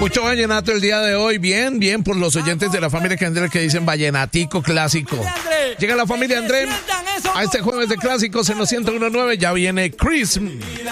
Mucho vallenato el día de hoy. Bien, bien por los oyentes de la familia Candela que dicen vallenatico clásico. Llega la familia André a este jueves de clásicos en los 101.9. Ya viene Chris.